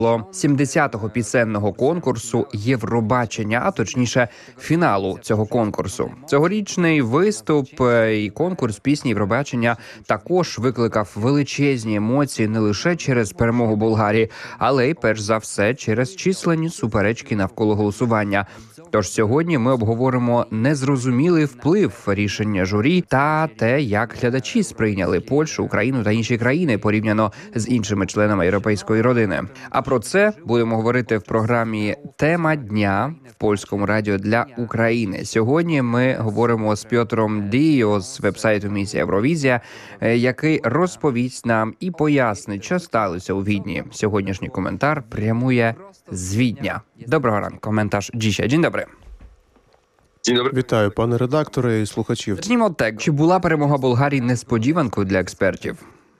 70-го пісенного конкурсу Євробачення, а точніше фіналу цього конкурсу. Цьогорічний виступ і конкурс пісні Євробачення також викликав величезні емоції не лише через перемогу Болгарії, але й перш за все через численні суперечки навколо голосування. Тож сьогодні ми обговоримо незрозумілий вплив рішення журі та те, як глядачі сприйняли Польщу, Україну та інші країни порівняно з іншими членами європейської родини. А про це будемо говорити в програмі «Тема дня» в Польському радіо для України. Сьогодні ми говоримо з Пьотром Діо з вебсайту «Місія Євровізія», який розповість нам і пояснить, що сталося у Відні. Сьогоднішній коментар прямує з Відня. Доброго ранку. Коментар dzisiaj. Dzień dobry. Dzień dobry. Вітаю, пане редакторе і слухачів. Почнімо від того, чи була перемога Болгарії несподіванкою для експертів?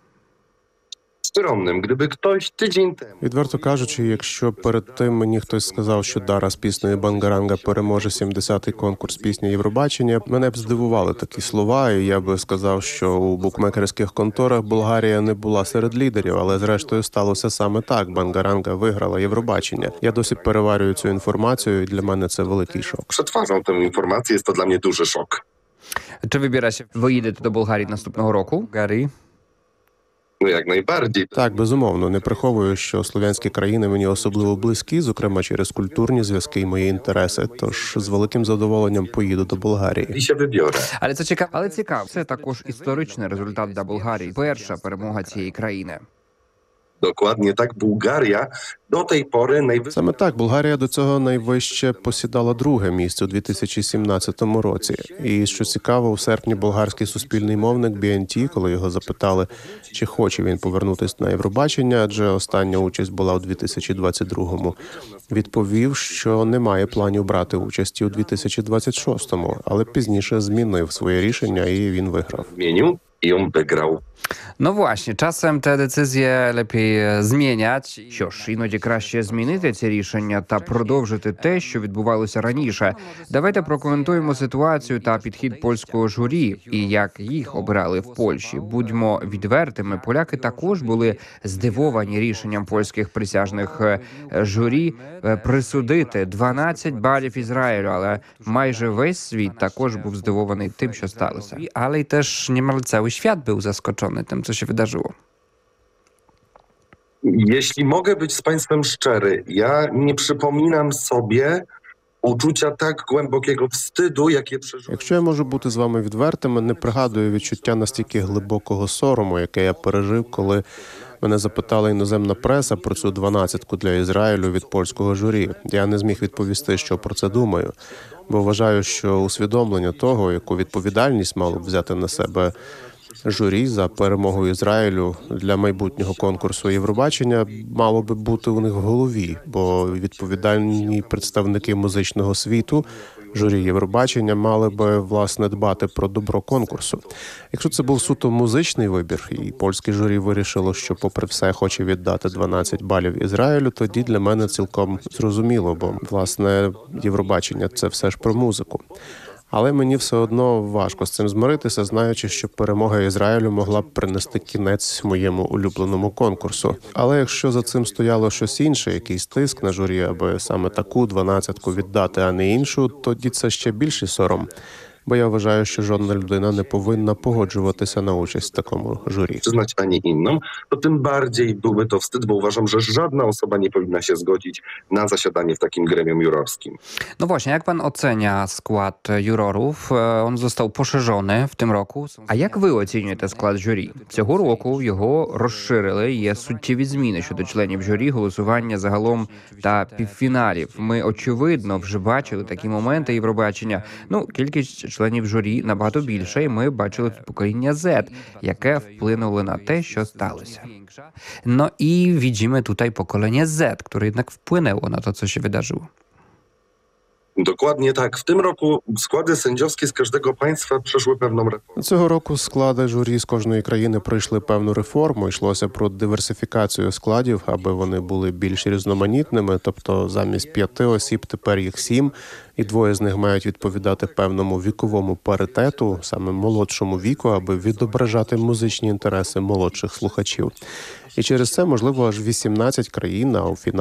Skromnym. Gdyby ktoś tydzień temu Відверто кажучи, якщо перед тим мені хтось сказав, що Дара з піснею «Бангаранга» переможе 70-й конкурс пісні Євробачення, мене б здивували такі слова, і я би сказав, що у букмекерських конторах Болгарія не була серед лідерів, але зрештою сталося саме так. «Бангаранга» виграла Євробачення. Я досі переварюю цю інформацію, і для мене це великий шок. przetwarzam tę informację, jest to dla mnie duży szok. Чи ви їдете до Болгарії наступного року? Болгарії? No jak najbardziej. Так, безумовно, не приховую, що слов'янські країни мені особливо близькі, зокрема через культурні зв'язки і мої інтереси. Тож з великим задоволенням поїду до Болгарії. I się wybiorę. Але цікаво. Це також історичний результат для Болгарії. Перша перемога цієї країни. Dokładnie tak. Bułgaria do tej pory najwyżej. Саме так, Болгарія до цього найвище посідала друге місце у 2017 році. І, що цікаво, у серпні болгарський суспільний мовник BNT, коли його запитали, чи хоче він повернутися на Євробачення, адже остання участь була у 2022-му, відповів, що не має планів брати участі у 2026-му, але пізніше змінив своє рішення і він виграв. Zmienił i on wygrał. Ну, właśnie, czasem te decyzje lepiej zmieniać. Що ж, іноді краще змінити ці рішення та продовжити те, що відбувалося раніше. Давайте прокоментуємо ситуацію та підхід польського журі і як їх обирали в Польщі. Будьмо відвертими, поляки також були здивовані рішенням польських присяжних журі присудити 12 балів Ізраїлю, але майже весь світ також був здивований тим, що сталося. Але й теж niemal cały świat był zaskoczony tym, co się wydarzyło. Jeśli mogę być z państwem szczery, ja nie przypominam sobie uczucia tak głębokiego wstydu, jakie przeżyłem. Якщо я можу бути з вами відвертим, не пригадую відчуття настільки глибокого сорому, яке я пережив, коли мене запитала іноземна преса про цю 12-ку для Ізраїлю від польського журі. Я не зміг відповісти, що про це думаю, бо вважаю, що усвідомлення того, яку відповідальність мало б взяти на себе журі за перемогу Ізраїлю для майбутнього конкурсу Євробачення мало би бути у них в голові, бо відповідальні представники музичного світу, журі Євробачення, мали би, власне, дбати про добро конкурсу. Якщо це був суто музичний вибір, і польське журі вирішило, що попри все хоче віддати 12 балів Ізраїлю, тоді для мене цілком зрозуміло, бо, власне, Євробачення – це все ж про музику. Але мені все одно важко з цим змиритися, знаючи, що перемога Ізраїлю могла б принести кінець моєму улюбленому конкурсу. Але якщо за цим стояло щось інше, якийсь тиск на журі, аби саме таку 12-ку віддати, а не іншу, тоді це ще більший сором. Бо я вважаю, що жодна людина не повинна погоджуватися на участь в такому журі. Przyznać, a nie inną, to tym bardziej byłby to wstyd, bo uważam, że żadna osoba nie powinna się zgodzić na zasiadanie w takim gremium jurorskim. No właśnie, jak pan ocenia skład jurorów? On został poszerzony w tym roku. А як ви оцінюєте склад журі? Цього року його розширили, є суттєві зміни щодо членів журі, голосування загалом та півфіналів. Ми, очевидно, вже бачили такі моменти Євробачення. Ну, кількість членів журі набагато більше, і ми бачили тут покоління Z, яке вплинуло на те, що сталося. No i widzimy tutaj pokolenie Z, które jednak wpłynęło na to, co się wydarzyło. Dokładnie tak. W tym roku składy sędziowskie z każdego państwa przeszły pewną reformę. Цього року склади журі з кожної країни пройшли певну реформу. Йшлося про диверсифікацію складів, аби вони були більш різноманітними. Тобто замість 5 осіб тепер їх 7, і 2 з них мають відповідати певному віковому паритету, саме молодшому віку, аби відображати музичні інтереси молодших слухачів. І через це, можливо, аж 18 країн, а у фіналі